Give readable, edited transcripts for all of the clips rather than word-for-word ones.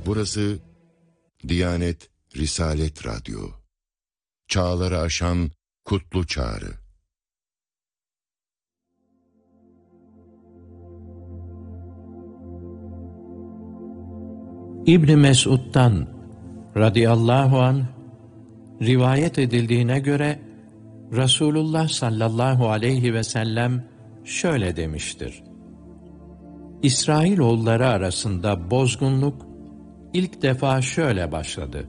Burası Diyanet Risalet Radyo. Çağları aşan kutlu çağrı. İbn Mesud'dan radıyallahu anh rivayet edildiğine göre Resulullah sallallahu aleyhi ve sellem şöyle demiştir: İsrailoğulları arasında bozgunluk ilk defa şöyle başladı.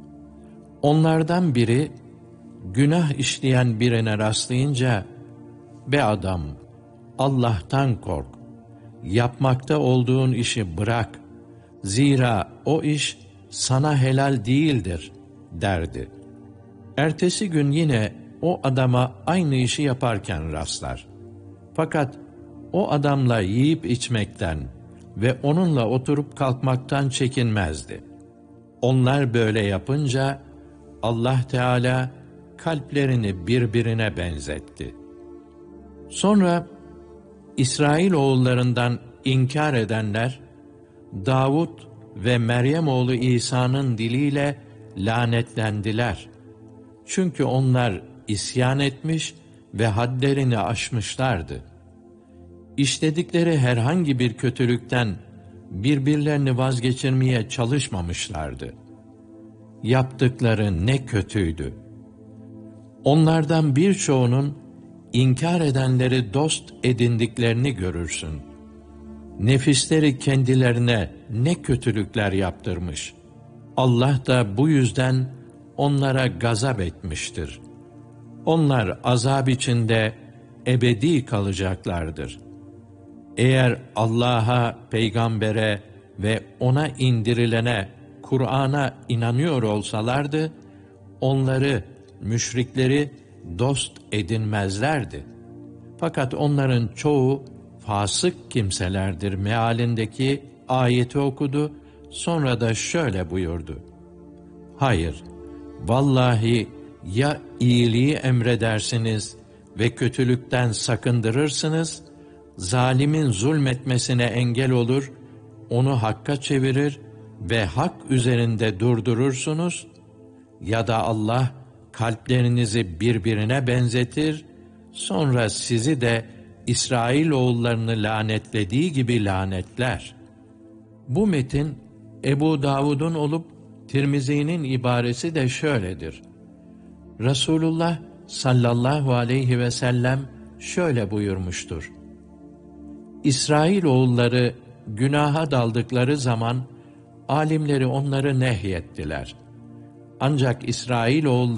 Onlardan biri günah işleyen birine rastlayınca, "Be adam, Allah'tan kork, yapmakta olduğun işi bırak, zira o iş sana helal değildir," derdi. Ertesi gün yine o adama aynı işi yaparken rastlar. Fakat o adamla yiyip içmekten ve onunla oturup kalkmaktan çekinmezdi. Onlar böyle yapınca Allah Teala kalplerini birbirine benzetti. Sonra İsrailoğullarından inkar edenler Davud ve Meryem oğlu İsa'nın diliyle lanetlendiler. Çünkü onlar isyan etmiş ve hadlerini aşmışlardı. İşledikleri herhangi bir kötülükten birbirlerini vazgeçirmeye çalışmamışlardı. Yaptıkları ne kötüydü! Onlardan birçoğunun inkar edenleri dost edindiklerini görürsün. Nefisleri kendilerine ne kötülükler yaptırmış. Allah da bu yüzden onlara gazap etmiştir. Onlar azap içinde ebedi kalacaklardır. Eğer Allah'a, peygambere ve ona indirilene, Kur'an'a inanıyor olsalardı, onları, müşrikleri dost edinmezlerdi. Fakat onların çoğu fasık kimselerdir mealindeki ayeti okudu, sonra da şöyle buyurdu: Hayır, vallahi ya iyiliği emredersiniz ve kötülükten sakındırırsınız, zalimin zulmetmesine engel olur, onu hakka çevirir ve hak üzerinde durdurursunuz, ya da Allah kalplerinizi birbirine benzetir, sonra sizi de İsrailoğullarını lanetlediği gibi lanetler. Bu metin Ebu Davud'un olup Tirmizi'nin ibaresi de şöyledir: Resulullah sallallahu aleyhi ve sellem şöyle buyurmuştur: İsrailoğulları günaha daldıkları zaman alimleri onları nehyettiler. Ancak İsrailoğulları